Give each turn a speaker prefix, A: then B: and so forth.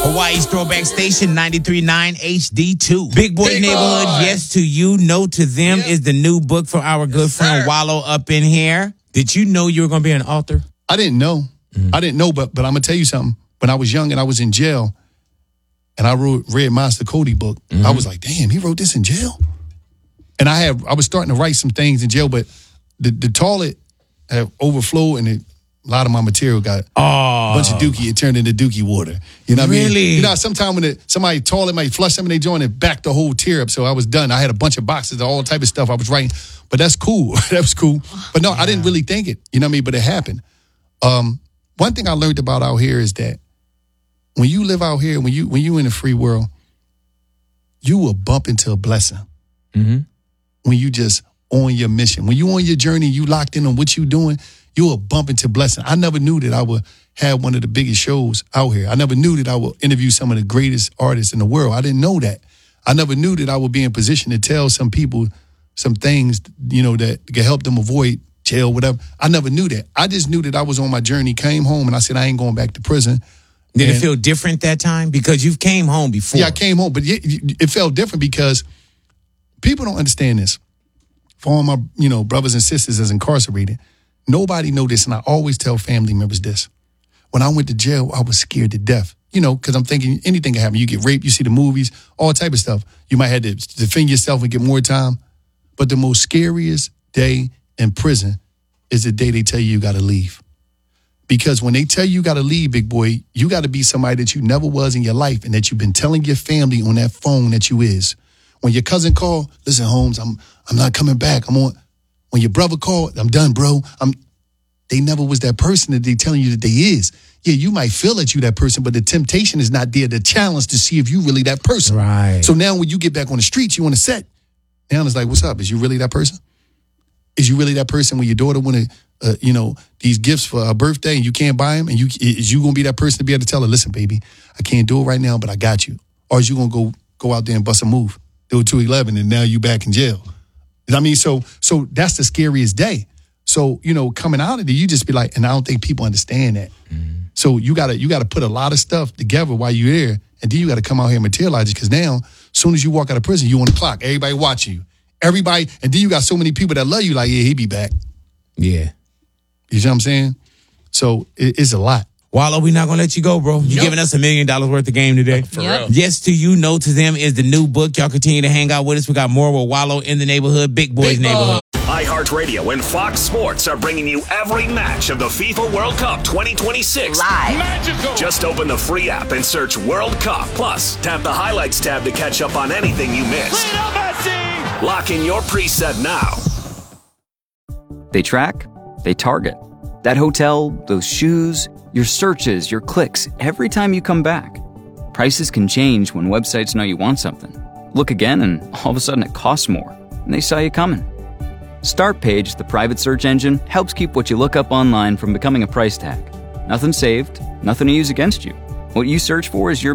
A: Hawaii's throwback station, 93.9 HD2. Big Boy Neighborhood, Yes to You, No to Them is the new book for our good friend Wallow up in here. Did you know you were going to be an author?
B: I didn't know. I didn't know, but I'm going to tell you something. When I was young and I was in jail, and I read Master Cody book, I was like, damn, he wrote this in jail? And I was starting to write some things in jail, but the toilet had overflowed, and a lot of my material got a bunch of dookie. It turned into dookie water. You know what I mean? You know, sometimes when somebody toilet might flush something, they joint and back the whole tear up. So I was done. I had a bunch of boxes of all type of stuff I was writing. But that's cool. That was cool. But no, I didn't really think it. You know what I mean? But it happened. One thing I learned about out here is that when you live out here, when you in a free world, you will bump into a blessing. When you just on your mission. When you on your journey, you locked in on what you doing, you will bump into blessing. I never knew that I would have one of the biggest shows out here. I never knew that I would interview some of the greatest artists in the world. I didn't know that. I never knew that I would be in position to tell some people some things, you know, that can help them avoid jail, whatever. I never knew that. I just knew that I was on my journey, came home, and I said, I ain't going back to prison.
A: Did it feel different that time? Because you came home before.
B: Yeah, I came home, but it felt different because people don't understand this. For all my, brothers and sisters that's incarcerated, nobody know this, and I always tell family members this. When I went to jail, I was scared to death, because I'm thinking anything can happen. You get raped, you see the movies, all type of stuff. You might have to defend yourself and get more time. But the most scariest day in prison is the day they tell you got to leave. Because when they tell you got to leave, big boy, you got to be somebody that you never was in your life and that you've been telling your family on that phone that you is. When your cousin called, listen, Holmes, I'm not coming back. When your brother called, I'm done, bro. They never was that person that they telling you that they is. Yeah, you might feel that you that person, but the temptation is not there. The challenge to see if you really that person.
A: Right.
B: So now when you get back on the streets, you want to set. Now it's like, what's up? Is you really that person? Is you really that person when your daughter wanted, these gifts for her birthday and you can't buy them? And is you going to be that person to be able to tell her, listen, baby, I can't do it right now, but I got you? Or is you going to go out there and bust a move? Do a 211 and now you back in jail. I mean, so that's the scariest day. So, coming out of it, you just be like, and I don't think people understand that. So you gotta put a lot of stuff together while you're there, and then you gotta come out here and materialize it, because now, as soon as you walk out of prison, you on the clock. Everybody watching you. Everybody, and then you got so many people that love you, like, yeah, he be back.
A: Yeah.
B: You know what I'm saying? So it's a lot.
A: Wallow, we not going to let you go, bro. You're giving us $1 million worth of game today.
C: For real.
A: Yes to You, No to Them is the new book. Y'all continue to hang out with us. We got more with Wallow in the neighborhood, Big Boy's neighborhood.
D: iHeartRadio and Fox Sports are bringing you every match of the FIFA World Cup 2026.
C: Live.
D: Magical. Just open the free app and search World Cup. Plus, tap the highlights tab to catch up on anything you missed. Lock in your preset now.
E: They track, they target. That hotel, those shoes, your searches, your clicks, every time you come back. Prices can change when websites know you want something. Look again and all of a sudden it costs more, and they saw you coming. Startpage, the private search engine, helps keep what you look up online from becoming a price tag. Nothing saved, nothing to use against you. What you search for is your